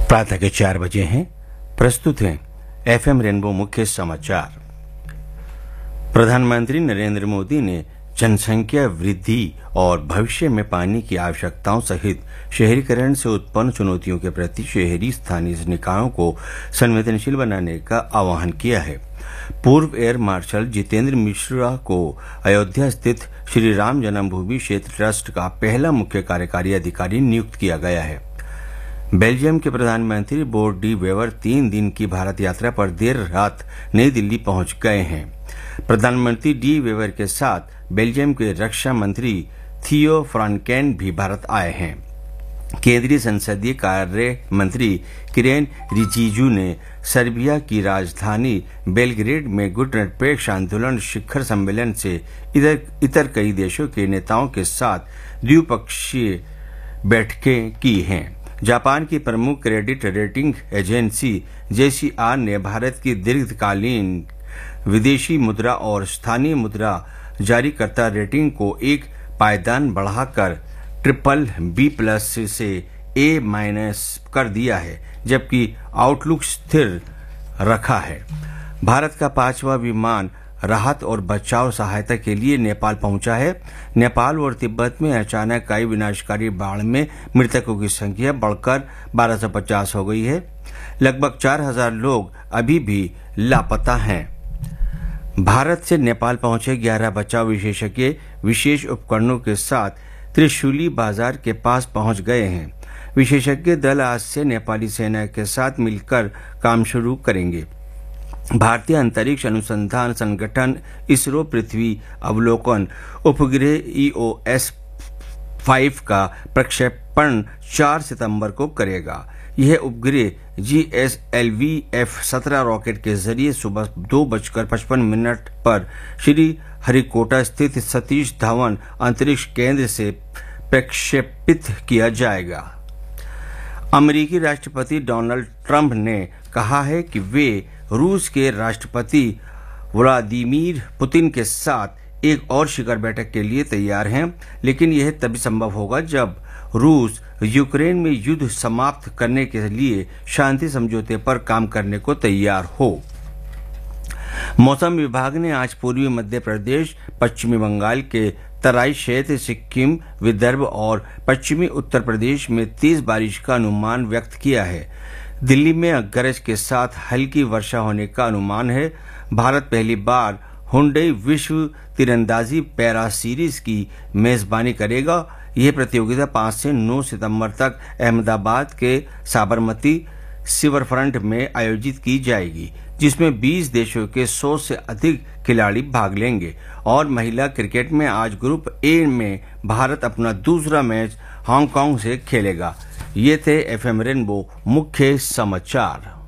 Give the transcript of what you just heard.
प्रातः के 4 बजे हैं। प्रस्तुत हैं एफएम रेनबो मुख्य समाचार। प्रधानमंत्री नरेंद्र मोदी ने जनसंख्या वृद्धि और भविष्य में पानी की आवश्यकताओं सहित शहरीकरण से उत्पन्न चुनौतियों के प्रति शहरी स्थानीय निकायों को संवेदनशील बनाने का आह्वान किया है। पूर्व एयर मार्शल जितेंद्र मिश्रा को अयोध्या स्थित श्री राम जन्मभूमि क्षेत्र ट्रस्ट का पहला मुख्य कार्यकारी अधिकारी नियुक्त किया गया है। बेल्जियम के प्रधानमंत्री बोर्ड डी वेवर 3 दिन की भारत यात्रा पर देर रात नई दिल्ली पहुंच गए हैं। प्रधानमंत्री डी वेवर के साथ बेल्जियम के रक्षा मंत्री थियो फ्रांकेन भी भारत आए हैं। केंद्रीय संसदीय कार्य मंत्री किरेन रिजिजू ने सर्बिया की राजधानी बेलग्रेड में गुटनिरपेक्ष आंदोलन शिखर सम्मेलन से इतर कई देशों के नेताओं के साथ द्विपक्षीय बैठकें की हैं। जापान की प्रमुख क्रेडिट रेटिंग एजेंसी JCR ने भारत की दीर्घकालीन विदेशी मुद्रा और स्थानीय मुद्रा जारीकर्ता रेटिंग को एक पायदान बढ़ाकर BBB+ से A- कर दिया है, जबकि आउटलुक स्थिर रखा है। भारत का 5वां विमान राहत और बचाव सहायता के लिए नेपाल पहुंचा है। नेपाल और तिब्बत में अचानक आई विनाशकारी बाढ़ में मृतकों की संख्या बढ़कर 1250 हो गई है। लगभग 4000 लोग अभी भी लापता हैं। भारत से नेपाल पहुंचे 11 बचाव विशेषज्ञ विशेष उपकरणों के साथ त्रिशूली बाजार के पास पहुंच गए हैं। विशेषज्ञ दल आज से नेपाली सेना के साथ मिलकर काम शुरू करेंगे। भारतीय अंतरिक्ष अनुसंधान संगठन इसरो पृथ्वी अवलोकन उपग्रह EOS 5 का प्रक्षेपण 4 सितंबर को करेगा। यह उपग्रह GSLV F-17 रॉकेट के जरिए सुबह 2:55 पर श्री हरिकोटा स्थित सतीश धवन अंतरिक्ष केंद्र से प्रक्षेपित किया जाएगा। अमेरिकी राष्ट्रपति डोनाल्ड ट्रंप ने कहा है कि वे रूस के राष्ट्रपति व्लादिमीर पुतिन के साथ एक और शिखर बैठक के लिए तैयार हैं, लेकिन यह तभी संभव होगा जब रूस यूक्रेन में युद्ध समाप्त करने के लिए शांति समझौते पर काम करने को तैयार हो। मौसम विभाग ने आज पूर्वी मध्य प्रदेश, पश्चिमी बंगाल के तराई क्षेत्र, सिक्किम, विदर्भ और पश्चिमी उत्तर प्रदेश में तेज बारिश का अनुमान व्यक्त किया है। दिल्ली में गरज के साथ हल्की वर्षा होने का अनुमान है। भारत पहली बार हुंडई विश्व तीरंदाजी पैरा सीरीज की मेजबानी करेगा। यह प्रतियोगिता 5 से 9 सितंबर तक अहमदाबाद के साबरमती रिवरफ्रंट में आयोजित की जाएगी, जिसमें 20 देशों के 100 से अधिक खिलाड़ी भाग लेंगे। और महिला क्रिकेट में आज ग्रुप A में भारत अपना दूसरा मैच हांगकांग से खेलेगा। ये थे एफएम रेनबो मुख्य समाचार।